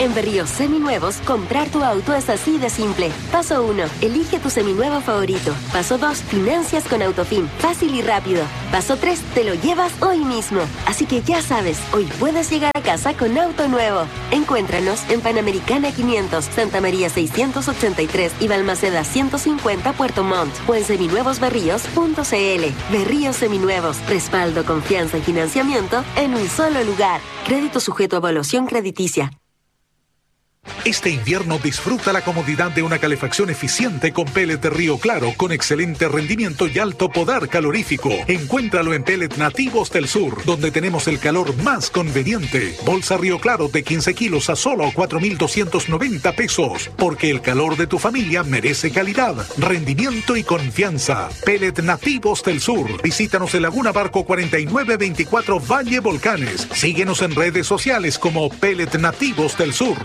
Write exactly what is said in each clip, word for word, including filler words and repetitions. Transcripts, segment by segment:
En Berríos Seminuevos, comprar tu auto es así de simple. Paso uno, elige tu seminuevo favorito. Paso dos, financias con Autofin. Fácil y rápido. Paso tres, te lo llevas hoy mismo. Así que ya sabes, hoy puedes llegar a casa con auto nuevo. Encuéntranos en Panamericana quinientos, Santa María seiscientos ochenta y tres y Balmaceda ciento cincuenta Puerto Montt o en seminuevos berríos punto c l. Berríos Seminuevos. Respaldo, confianza y financiamiento en un solo lugar. Crédito sujeto a evaluación crediticia. Este invierno disfruta la comodidad de una calefacción eficiente con Pellet de Río Claro con excelente rendimiento y alto poder calorífico. Encuéntralo en Pellet Nativos del Sur, donde tenemos el calor más conveniente. Bolsa Río Claro de quince kilos a solo cuatro mil doscientos noventa pesos, porque el calor de tu familia merece calidad, rendimiento y confianza. Pellet Nativos del Sur. Visítanos en Laguna Barco cuarenta y nueve veinticuatro Valle Volcanes. Síguenos en redes sociales como Pellet Nativos del Sur.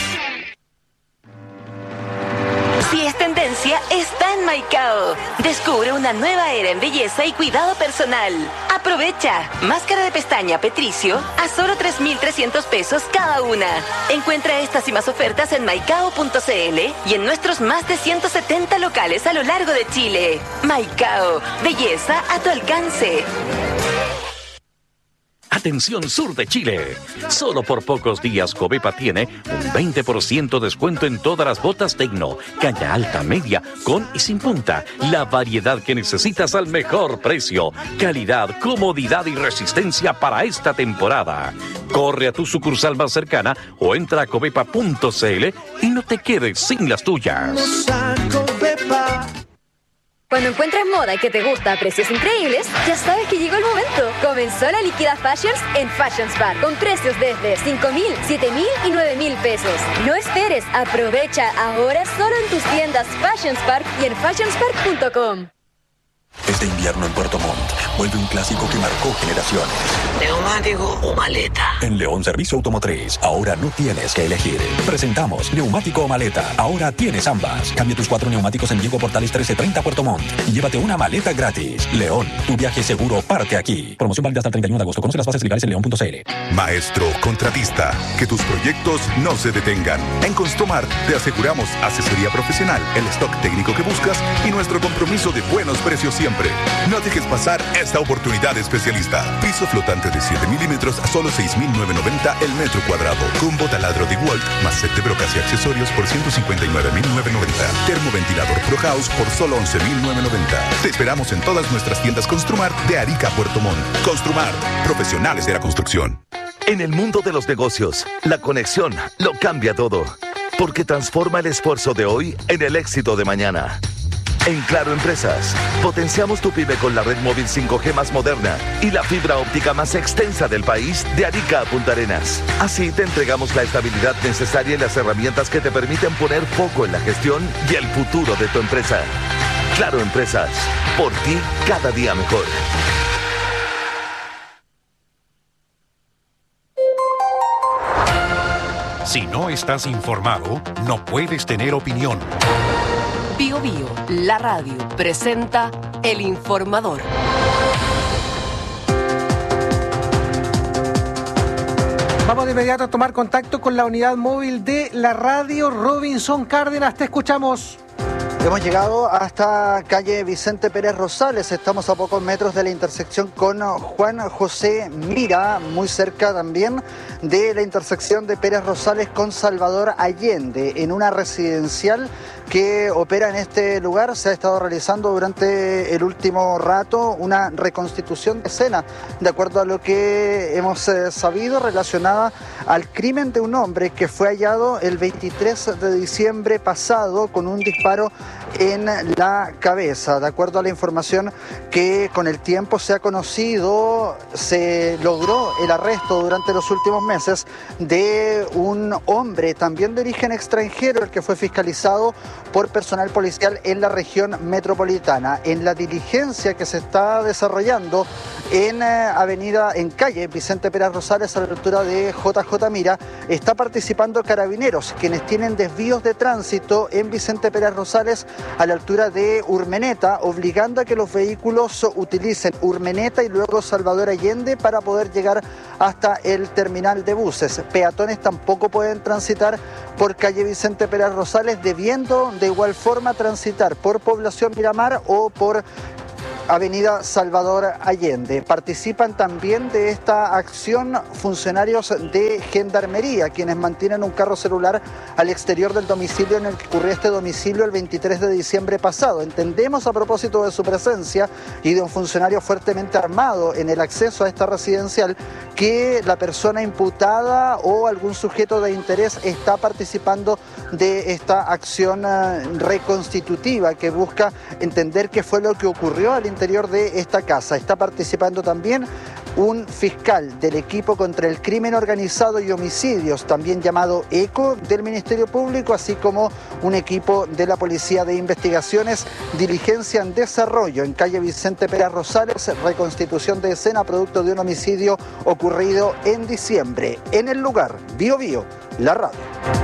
Si es tendencia, está en Maicao. Descubre una nueva era en belleza y cuidado personal. Aprovecha. Máscara de pestaña Petricio a solo tres mil trescientos pesos cada una. Encuentra estas y más ofertas en maicao punto c l y en nuestros más de ciento setenta locales a lo largo de Chile. Maicao. Belleza a tu alcance. Atención sur de Chile. Solo por pocos días Covepa tiene un veinte por ciento descuento en todas las botas Tecno, caña alta, media, con y sin punta. La variedad que necesitas al mejor precio. Calidad, comodidad y resistencia para esta temporada. Corre a tu sucursal más cercana o entra a covepa punto c l y no te quedes sin las tuyas. Cuando encuentres moda que te gusta a precios increíbles, ya sabes que llegó el momento. Comenzó la Liquida Fashions en Fashion Spark, con precios desde cinco mil, siete mil y nueve mil pesos. No esperes, aprovecha ahora solo en tus tiendas Fashion Spark y en fashion spark punto com. Este invierno en Puerto Montt vuelve un clásico que marcó generaciones. ¿Neumático o maleta? En León Servicio Automotriz, ahora no tienes que elegir. Presentamos neumático o maleta. Ahora tienes ambas. Cambia tus cuatro neumáticos en Diego Portales trece treinta Puerto Montt y llévate una maleta gratis. León, tu viaje seguro parte aquí. Promoción válida hasta el treinta y uno de agosto. Conoce las bases legales en león punto c l. Maestro contratista, que tus proyectos no se detengan. En Construmar te aseguramos asesoría profesional, el stock técnico que buscas y nuestro compromiso de buenos precios siempre. No dejes pasar esta oportunidad especialista. Piso flotante de siete milímetros a solo seis mil novecientos noventa el metro cuadrado. Combo taladro de Walt más set de brocas y accesorios por ciento cincuenta y nueve mil novecientos noventa. Termoventilador Pro House por solo once mil novecientos noventa. Te esperamos en todas nuestras tiendas Construmar de Arica a Puerto Montt. Construmar, profesionales de la construcción. En el mundo de los negocios, la conexión lo cambia todo, porque transforma el esfuerzo de hoy en el éxito de mañana. En Claro Empresas, potenciamos tu pyme con la red móvil cinco G más moderna y la fibra óptica más extensa del país de Arica a Punta Arenas. Así te entregamos la estabilidad necesaria y las herramientas que te permiten poner foco en la gestión y el futuro de tu empresa. Claro Empresas, por ti cada día mejor. Si no estás informado, no puedes tener opinión. Bio Bio, la radio, presenta El Informador. Vamos de inmediato a tomar contacto con la unidad móvil de la radio. Robinson Cárdenas, te escuchamos. Hemos llegado hasta calle Vicente Pérez Rosales, estamos a pocos metros de la intersección con Juan José Mira, muy cerca también de la intersección de Pérez Rosales con Salvador Allende, en una residencial que opera en este lugar. Se ha estado realizando durante el último rato una reconstitución de escena, de acuerdo a lo que hemos eh, sabido, relacionada al crimen de un hombre que fue hallado el veintitrés de diciembre pasado con un disparo en la cabeza. De acuerdo a la información que con el tiempo se ha conocido, se logró el arresto durante los últimos meses de un hombre también de origen extranjero, el que fue fiscalizado por personal policial en la región metropolitana. En la diligencia que se está desarrollando en avenida, en calle Vicente Pérez Rosales, a la altura de J J Mira, está participando Carabineros, quienes tienen desvíos de tránsito en Vicente Pérez Rosales a la altura de Urmeneta, obligando a que los vehículos utilicen Urmeneta y luego Salvador Allende para poder llegar hasta el terminal terminal de buses. Peatones tampoco pueden transitar por calle Vicente Pérez Rosales, debiendo de igual forma transitar por Población Miramar o por Avenida Salvador Allende. Participan también de esta acción funcionarios de Gendarmería, quienes mantienen un carro celular al exterior del domicilio en el que ocurrió este domicilio el veintitrés de diciembre pasado. Entendemos, a propósito de su presencia y de un funcionario fuertemente armado en el acceso a esta residencial, que la persona imputada o algún sujeto de interés está participando de esta acción reconstitutiva que busca entender qué fue lo que ocurrió al interior de esta casa. Está participando también un fiscal del equipo contra el crimen organizado y homicidios, también llamado ECO, del Ministerio Público, así como un equipo de la Policía de Investigaciones. Diligencia en desarrollo en calle Vicente Pérez Rosales, reconstitución de escena producto de un homicidio ocurrido en diciembre. En el lugar, Bio Bio, la radio.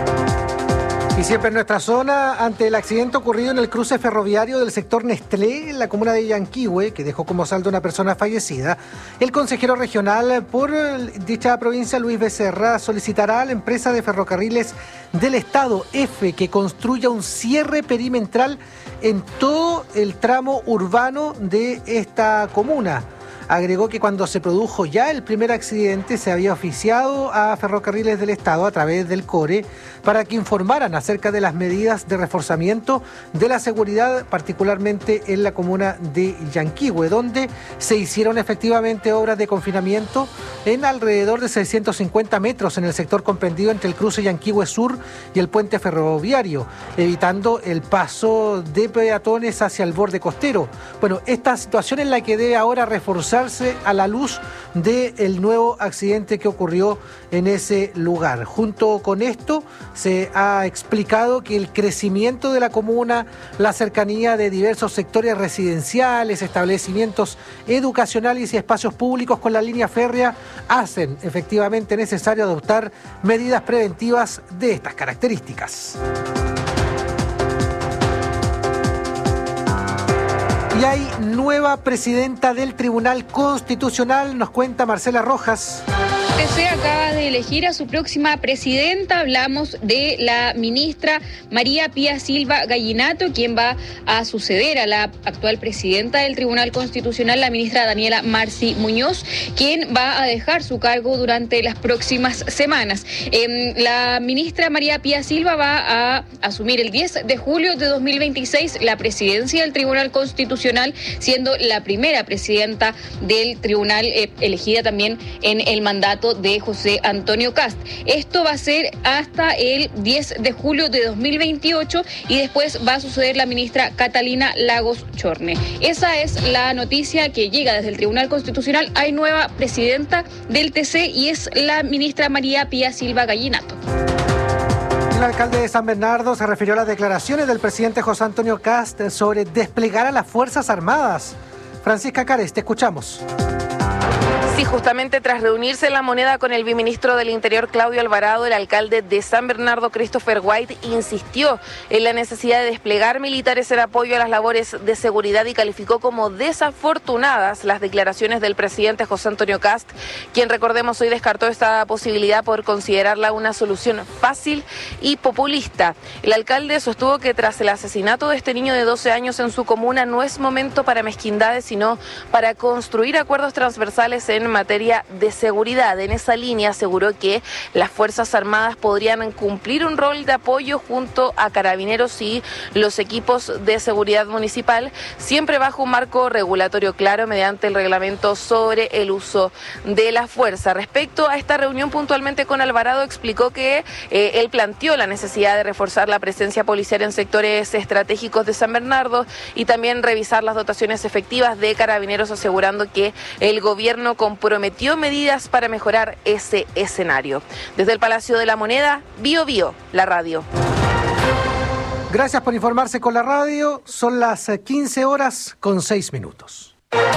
Y siempre en nuestra zona, ante el accidente ocurrido en el cruce ferroviario del sector Nestlé, en la comuna de Yanquihue, que dejó como saldo una persona fallecida, el consejero regional por dicha provincia, Luis Becerra, solicitará a la empresa de ferrocarriles del Estado, EFE, que construya un cierre perimetral en todo el tramo urbano de esta comuna. Agregó que cuando se produjo ya el primer accidente se había oficiado a Ferrocarriles del Estado a través del CORE para que informaran acerca de las medidas de reforzamiento de la seguridad, particularmente en la comuna de Yanquihue, donde se hicieron efectivamente obras de confinamiento en alrededor de seiscientos cincuenta metros en el sector comprendido entre el cruce Yanquihue Sur y el puente ferroviario, evitando el paso de peatones hacia el borde costero. Bueno, esta situación es la que debe ahora reforzar a la luz del nuevo accidente que ocurrió en ese lugar. Junto con esto se ha explicado que el crecimiento de la comuna, la cercanía de diversos sectores residenciales, establecimientos educacionales y espacios públicos con la línea férrea hacen efectivamente necesario adoptar medidas preventivas de estas características. Y hay nueva presidenta del Tribunal Constitucional, nos cuenta Marcela Rojas. T C acaba de elegir a su próxima presidenta. Hablamos de la ministra María Pía Silva Gallinato, quien va a suceder a la actual presidenta del Tribunal Constitucional, la ministra Daniela Marci Muñoz, quien va a dejar su cargo durante las próximas semanas. Eh, la ministra María Pía Silva va a asumir el diez de julio de dos mil veintiséis la presidencia del Tribunal Constitucional, siendo la primera presidenta del tribunal eh, elegida también en el mandato de José Antonio Kast. Esto va a ser hasta el diez de julio de dos mil veintiocho y después va a suceder la ministra Catalina Lagos Chorne. Esa es la noticia que llega desde el Tribunal Constitucional. Hay nueva presidenta del T C y es la ministra María Pía Silva Gallinato. El alcalde de San Bernardo se refirió a las declaraciones del presidente José Antonio Kast sobre desplegar a las Fuerzas Armadas. Francisca Cares, te escuchamos. Sí, justamente tras reunirse en La Moneda con el viceministro del Interior, Claudio Alvarado, el alcalde de San Bernardo, Christopher White, insistió en la necesidad de desplegar militares en apoyo a las labores de seguridad y calificó como desafortunadas las declaraciones del presidente José Antonio Kast, quien, recordemos, hoy descartó esta posibilidad por considerarla una solución fácil y populista. El alcalde sostuvo que tras el asesinato de este niño de doce años en su comuna no es momento para mezquindades, sino para construir acuerdos transversales en materia de seguridad. En esa línea aseguró que las Fuerzas Armadas podrían cumplir un rol de apoyo junto a carabineros y los equipos de seguridad municipal, siempre bajo un marco regulatorio claro mediante el reglamento sobre el uso de la fuerza. Respecto a esta reunión puntualmente con Alvarado, explicó que eh, él planteó la necesidad de reforzar la presencia policial en sectores estratégicos de San Bernardo y también revisar las dotaciones efectivas de carabineros, asegurando que el gobierno con prometió medidas para mejorar ese escenario. Desde el Palacio de la Moneda, Bio Bio, la radio. Gracias por informarse con la radio. Son las quince horas con seis minutos.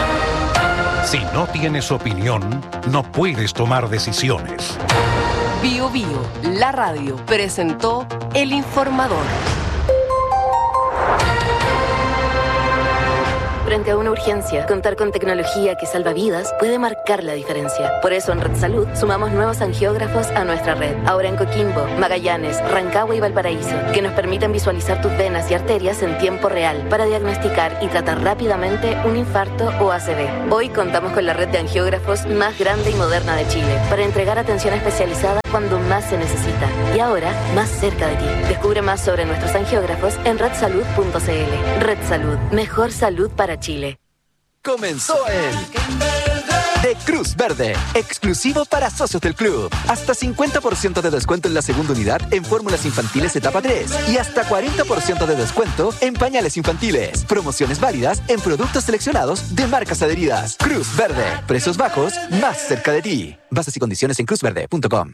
Si no tienes opinión, no puedes tomar decisiones. Bio Bio, la radio, presentó El Informador. frente a una urgencia, contar con tecnología que salva vidas puede marcar la diferencia. Por eso en Red Salud sumamos nuevos angiógrafos a nuestra red. Ahora en Coquimbo, Magallanes, Rancagua y Valparaíso, que nos permiten visualizar tus venas y arterias en tiempo real para diagnosticar y tratar rápidamente un infarto o A C V. Hoy contamos con la red de angiógrafos más grande y moderna de Chile para entregar atención especializada cuando más se necesita. Y ahora, más cerca de ti. Descubre más sobre nuestros angiógrafos en red salud punto c l. Red Salud. Mejor salud para Chile. Comenzó el de Cruz Verde, exclusivo para socios del club. Hasta cincuenta por ciento de descuento en la segunda unidad en fórmulas infantiles etapa tres y hasta cuarenta por ciento de descuento en pañales infantiles. Promociones válidas en productos seleccionados de marcas adheridas. Cruz Verde, precios bajos, más cerca de ti. Bases y condiciones en cruz verde punto com.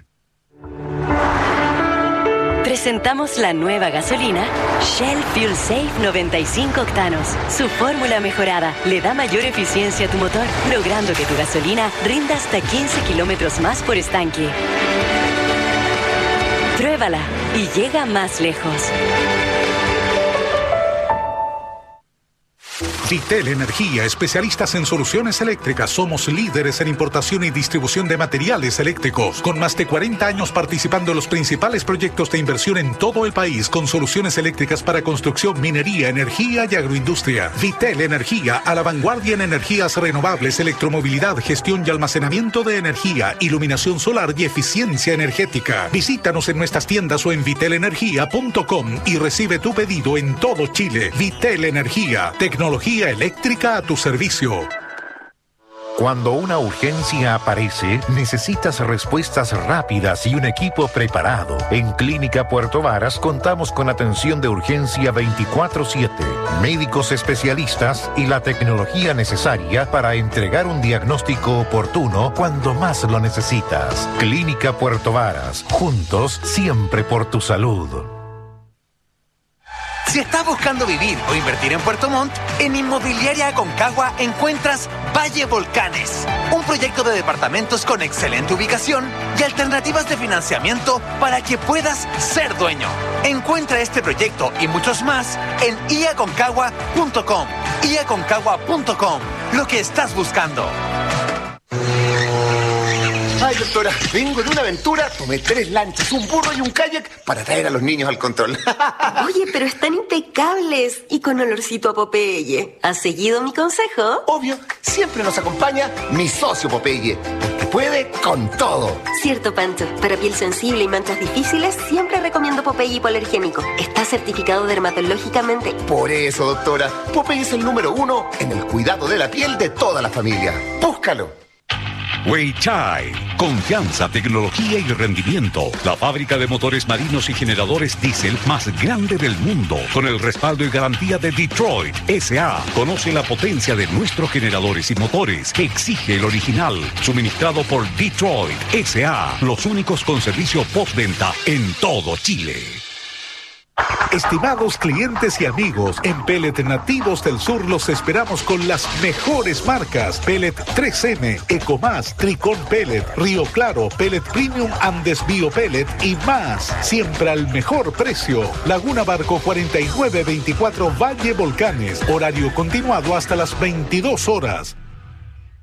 Presentamos la nueva gasolina Shell Fuel Safe noventa y cinco octanos. Su fórmula mejorada le da mayor eficiencia a tu motor, logrando que tu gasolina rinda hasta quince kilómetros más por estanque. Pruébala y llega más lejos. Vitel Energía, especialistas en soluciones eléctricas. Somos líderes en importación y distribución de materiales eléctricos. Con más de cuarenta años participando en los principales proyectos de inversión en todo el país, con soluciones eléctricas para construcción, minería, energía y agroindustria. Vitel Energía, a la vanguardia en energías renovables, electromovilidad, gestión y almacenamiento de energía, iluminación solar y eficiencia energética. Visítanos en nuestras tiendas o en vitel energía punto com y recibe tu pedido en todo Chile. Vitel Energía, tecnología eléctrica a tu servicio. Cuando una urgencia aparece, necesitas respuestas rápidas y un equipo preparado. En Clínica Puerto Varas contamos con atención de urgencia veinticuatro siete, médicos especialistas y la tecnología necesaria para entregar un diagnóstico oportuno cuando más lo necesitas. Clínica Puerto Varas, juntos siempre por tu salud. Si estás buscando vivir o invertir en Puerto Montt, en Inmobiliaria Aconcagua encuentras Valle Volcanes, un proyecto de departamentos con excelente ubicación y alternativas de financiamiento para que puedas ser dueño. Encuentra este proyecto y muchos más en i aconcagua punto com. i aconcagua punto com, lo que estás buscando. Ay, doctora, vengo de una aventura, tomé tres lanchas, un burro y un kayak para traer a los niños al control. Oye, pero están impecables y con olorcito a Popeye. ¿Has seguido mi consejo? Obvio, siempre nos acompaña mi socio Popeye, porque puede con todo. Cierto, Pancho. Para piel sensible y manchas difíciles, siempre recomiendo Popeye hipoalergénico. Está certificado dermatológicamente. Por eso, doctora, Popeye es el número uno en el cuidado de la piel de toda la familia. Búscalo. Weichai, confianza, tecnología y rendimiento. La fábrica de motores marinos y generadores diésel más grande del mundo, con el respaldo y garantía de Detroit S A. Conoce la potencia de nuestros generadores y motores. Exige el original, suministrado por Detroit S A. Los únicos con servicio postventa en todo Chile. Estimados clientes y amigos, en Pellet Nativos del Sur los esperamos con las mejores marcas: Pellet tres eme, Ecomás, Tricón Pellet, Río Claro, Pellet Premium Andes Bio Pellet y más. Siempre al mejor precio. Laguna Barco cuarenta y nueve veinticuatro Valle Volcanes. Horario continuado hasta las veintidós horas.